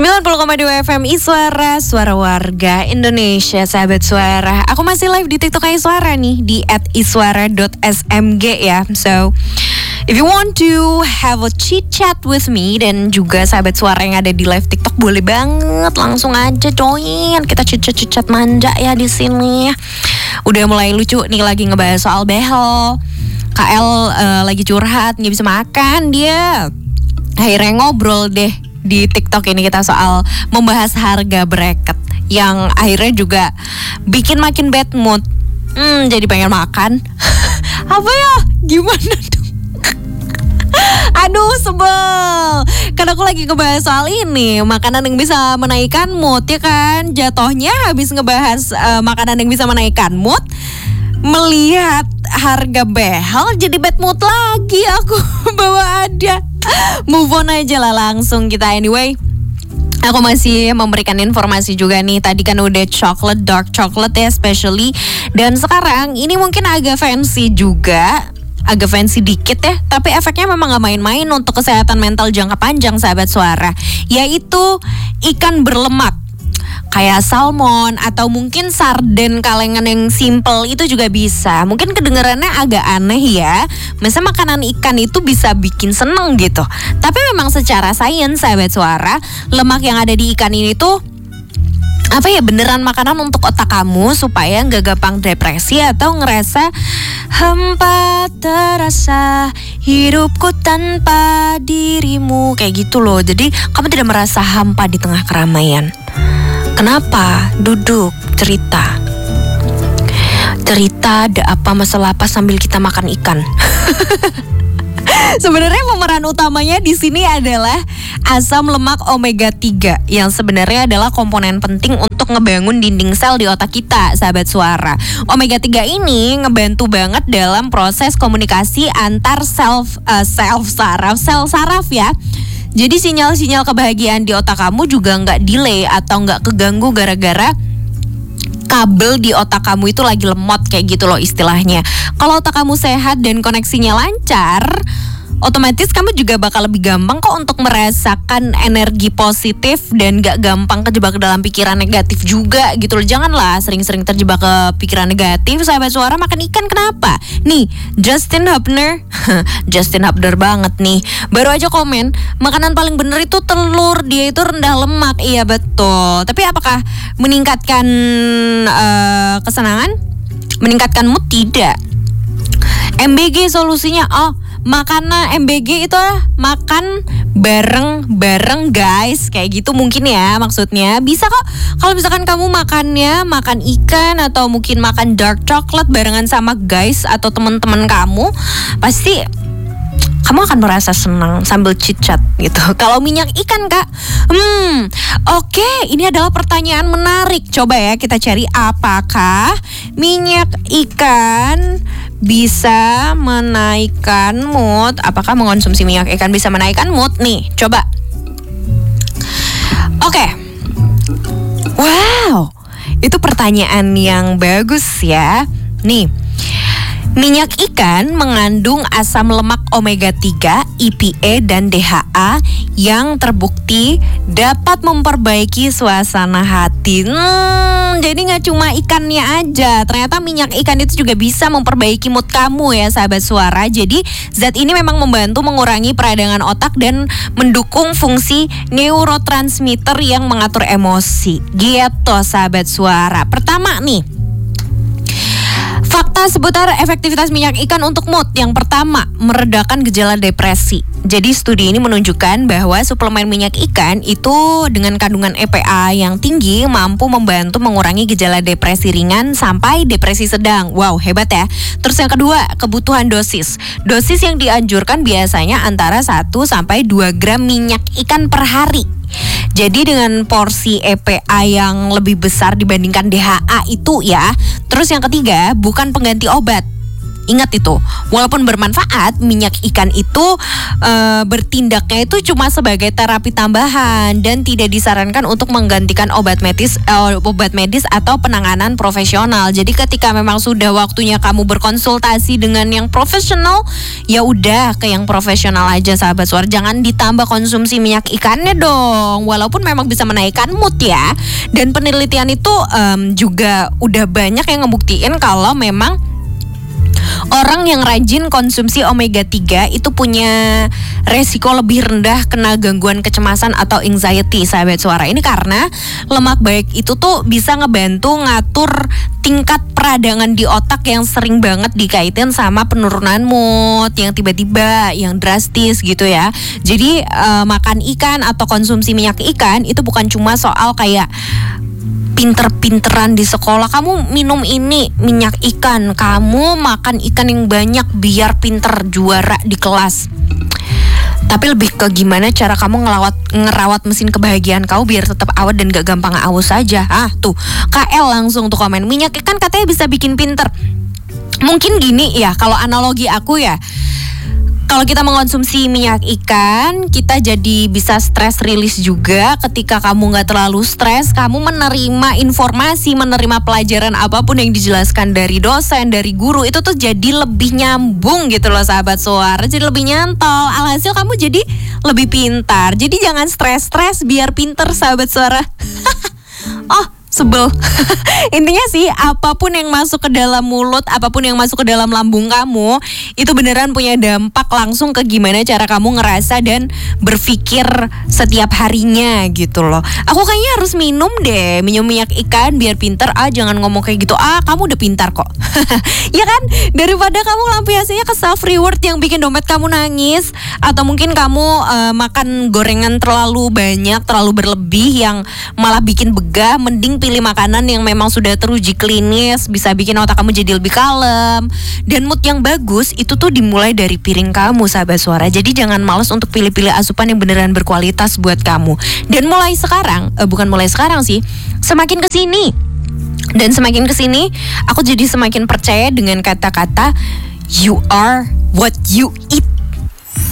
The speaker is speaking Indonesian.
90,2 FM Iswara, suara warga Indonesia, sahabat suara. Aku masih live di TikTok Iswara nih, di @iswara.smg ya. So, if you want to have a chit chat with me dan juga sahabat suara yang ada di live TikTok, boleh banget langsung aja join. Kita chit chat manja ya di sini. Udah mulai lucu nih, lagi ngebahas soal behel. KL lagi curhat, nggak bisa makan dia. Akhirnya ngobrol deh di TikTok ini kita soal membahas harga bracket yang akhirnya juga bikin makin bad mood. Jadi pengen makan. Apa ya? Gimana dong? Aduh sebel. Karena aku lagi ngebahas soal ini, makanan yang bisa menaikkan mood ya kan. Jatohnya habis ngebahas makanan yang bisa menaikkan mood, melihat harga behel jadi bad mood lagi aku. Bawa ada. Move on aja lah langsung kita. Anyway, aku masih memberikan informasi juga nih. Tadi kan udah chocolate, dark chocolate ya especially. Dan sekarang ini mungkin agak fancy juga, agak fancy dikit ya, tapi efeknya memang gak main-main untuk kesehatan mental jangka panjang sahabat suara, yaitu ikan berlemak kayak salmon atau mungkin sarden kalengan yang simple itu juga bisa. Mungkin kedengarannya agak aneh ya, masa makanan ikan itu bisa bikin seneng gitu. Tapi memang secara sains sahabat suara, lemak yang ada di ikan ini tuh apa ya, beneran makanan untuk otak kamu supaya gak gampang depresi atau ngerasa hampa terasa hidupku tanpa dirimu, kayak gitu loh. Jadi kamu tidak merasa hampa di tengah keramaian. Kenapa? Duduk, cerita ada apa masalah apa sambil kita makan ikan. Sebenarnya pemeran utamanya di sini adalah asam lemak omega 3 yang sebenarnya adalah komponen penting untuk ngebangun dinding sel di otak kita, sahabat suara. Omega 3 ini ngebantu banget dalam proses komunikasi antar sel saraf ya. Jadi sinyal-sinyal kebahagiaan di otak kamu juga nggak delay atau nggak keganggu gara-gara kabel di otak kamu itu lagi lemot, kayak gitu loh istilahnya. Kalau otak kamu sehat dan koneksinya lancar, otomatis kamu juga bakal lebih gampang kok untuk merasakan energi positif dan gak gampang kejebak dalam pikiran negatif juga gitu loh. Janganlah sering-sering terjebak ke pikiran negatif, sahabat suara. Makan ikan kenapa? Nih, Justin Hubner banget nih, baru aja komen, makanan paling bener itu telur, dia itu rendah lemak. Iya betul. Tapi apakah meningkatkan kesenangan? Meningkatkan mood? Tidak. MBG solusinya, makanan MBG itu makan bareng guys, kayak gitu mungkin ya maksudnya. Bisa kok kalau misalkan kamu makan ikan atau mungkin makan dark chocolate barengan sama guys atau teman-teman kamu, pasti kamu akan merasa senang sambil chit-chat gitu. Kalau minyak ikan kak, oke, ini adalah pertanyaan menarik. Coba ya kita cari, apakah minyak ikan bisa menaikkan mood? Apakah mengonsumsi minyak ikan bisa menaikkan mood? Nih, coba. Oke. Wow, itu pertanyaan yang bagus ya. Nih, minyak ikan mengandung asam lemak omega 3, EPA dan DHA yang terbukti dapat memperbaiki suasana hati. Jadi gak cuma ikannya aja, ternyata minyak ikan itu juga bisa memperbaiki mood kamu ya sahabat suara. Jadi zat ini memang membantu mengurangi peradangan otak dan mendukung fungsi neurotransmitter yang mengatur emosi. Gitu sahabat suara. Pertama nih, fakta seputar efektivitas minyak ikan untuk mood. Yang pertama, meredakan gejala depresi. Jadi studi ini menunjukkan bahwa suplemen minyak ikan itu dengan kandungan EPA yang tinggi mampu membantu mengurangi gejala depresi ringan sampai depresi sedang. Wow, hebat ya. Terus yang kedua, kebutuhan dosis. Dosis yang dianjurkan biasanya antara 1 sampai 2 gram minyak ikan per hari. Jadi dengan porsi EPA yang lebih besar dibandingkan DHA itu ya. Terus yang ketiga, bukan pengganti obat. Ingat itu, walaupun bermanfaat, minyak ikan itu bertindaknya itu cuma sebagai terapi tambahan dan tidak disarankan untuk menggantikan obat medis atau penanganan profesional. Jadi ketika memang sudah waktunya kamu berkonsultasi dengan yang profesional, ya udah ke yang profesional aja sahabat suara. Jangan ditambah konsumsi minyak ikannya dong, walaupun memang bisa menaikkan mood ya. Dan penelitian itu juga udah banyak yang ngebuktiin kalau memang orang yang rajin konsumsi omega 3 itu punya resiko lebih rendah kena gangguan kecemasan atau anxiety sahabat suara. Ini karena lemak baik itu tuh bisa ngebantu ngatur tingkat peradangan di otak yang sering banget dikaitin sama penurunan mood yang tiba-tiba, yang drastis gitu ya. Jadi makan ikan atau konsumsi minyak ikan itu bukan cuma soal kayak pinter-pinteran di sekolah, kamu minum ini minyak ikan, kamu makan ikan yang banyak biar pinter juara di kelas. Tapi lebih ke gimana cara kamu ngerawat mesin kebahagiaan kau biar tetap awet dan gak gampang aus saja. Tuh KL langsung tuh komen, minyak ikan katanya bisa bikin pinter. Mungkin gini ya, kalau analogi aku ya, kalau kita mengonsumsi minyak ikan, kita jadi bisa stress release juga. Ketika kamu gak terlalu stres, kamu menerima informasi, menerima pelajaran apapun yang dijelaskan dari dosen, dari guru, itu tuh jadi lebih nyambung gitu loh sahabat suara. Jadi lebih nyantol, alhasil kamu jadi lebih pintar. Jadi jangan stres-stres biar pintar sahabat suara. Sebel. Intinya sih apapun yang masuk ke dalam mulut, apapun yang masuk ke dalam lambung kamu, itu beneran punya dampak langsung ke gimana cara kamu ngerasa dan berpikir setiap harinya gitu loh. Aku kayaknya harus minum minyak ikan biar pinter. Jangan ngomong kayak gitu. Kamu udah pintar kok. Ya kan? Daripada kamu lampiasinya ke self reward yang bikin dompet kamu nangis, atau mungkin kamu makan gorengan terlalu banyak, terlalu berlebih yang malah bikin begah, mending pilih makanan yang memang sudah teruji klinis, bisa bikin otak kamu jadi lebih kalem. Dan mood yang bagus itu tuh dimulai dari piring kamu sahabat suara. Jadi jangan malas untuk pilih-pilih asupan yang beneran berkualitas buat kamu. Dan mulai sekarang, bukan mulai sekarang sih, semakin kesini dan semakin kesini, aku jadi semakin percaya dengan kata-kata you are what you eat.